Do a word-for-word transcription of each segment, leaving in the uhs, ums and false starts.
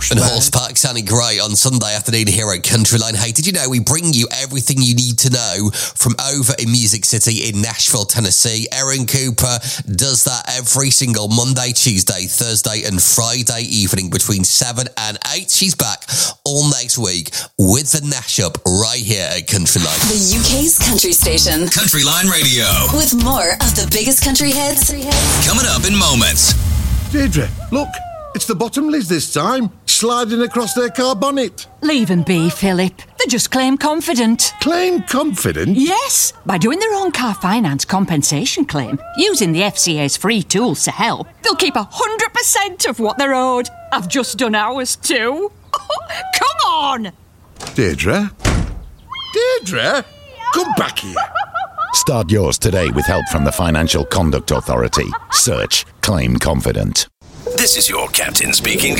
horseback. And horseback sounding great on Sunday afternoon here at Countryline. Hey, did you know we bring you everything you need to know from over in Music City in Nashville, Tennessee? Erin Cooper does that every single Monday, Tuesday, Thursday and Friday evening between seven and eight. She's back all next week with the Nash Up right here at Countryline. The U K's country station. Countryline Radio. With more of the biggest country hits. Coming up in moments. Deirdre, look, it's the Bottomleys this time, sliding across their car bonnet. Leave them be, Philip. They just claim confident. Claim confident? Yes, by doing their own car finance compensation claim, using the F C A's free tools to help, they'll keep one hundred percent of what they're owed. I've just done ours too. Come on! Deirdre? Deirdre? Come back here. Start yours today with help from the Financial Conduct Authority. Search Claim Confident. This is your captain speaking.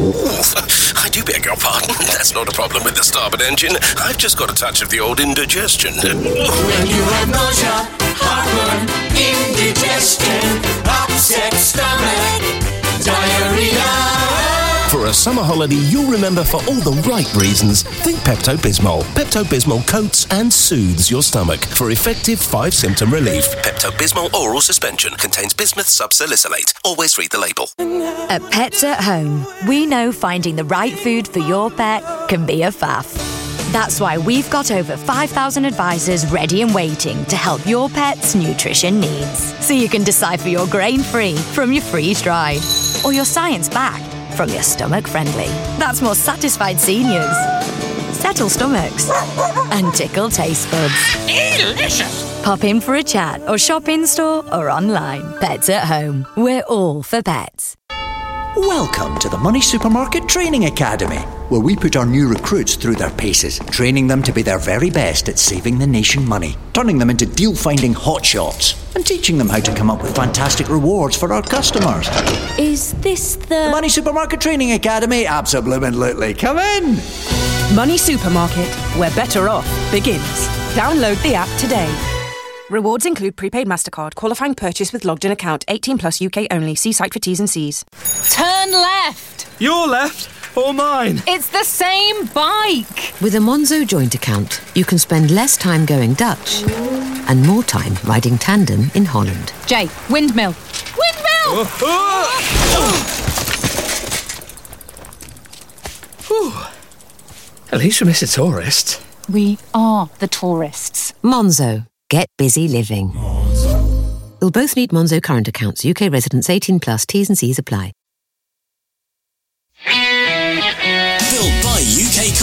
I do beg your pardon. That's not a problem with the starboard engine. I've just got a touch of the old indigestion. When you have nausea, heartburn, indigestion, upset stomach, diarrhea. For a summer holiday you'll remember for all the right reasons, think Pepto-Bismol. Pepto-Bismol coats and soothes your stomach for effective five-symptom relief. Pepto-Bismol oral suspension contains bismuth subsalicylate. Always read the label. At Pets at Home, we know finding the right food for your pet can be a faff. That's why we've got over five thousand advisors ready and waiting to help your pet's nutrition needs. So you can decipher your grain-free from your freeze-dried, or your science-backed from your stomach-friendly. That's more satisfied seniors, settle stomachs, and tickle taste buds. Delicious! Pop in for a chat or shop in-store or online. Pets at Home. We're all for pets. Welcome to the Money Supermarket Training Academy, where we put our new recruits through their paces, training them to be their very best at saving the nation money, turning them into deal-finding hotshots, and teaching them how to come up with fantastic rewards for our customers. Is this the... The Money Supermarket Training Academy? Absolutely. Come in! Money Supermarket, where better off begins. Download the app today. Rewards include prepaid MasterCard, qualifying purchase with logged in account, eighteen plus U K only. See site for T's and C's. Turn left. Your left or mine? It's the same bike. With a Monzo joint account, you can spend less time going Dutch and more time riding tandem in Holland. Jay, windmill. Windmill! Oh, oh. At least we miss a tourist. We are the tourists. Monzo. Get busy living. You'll both need Monzo current accounts. U K residents eighteen plus. T's and C's apply.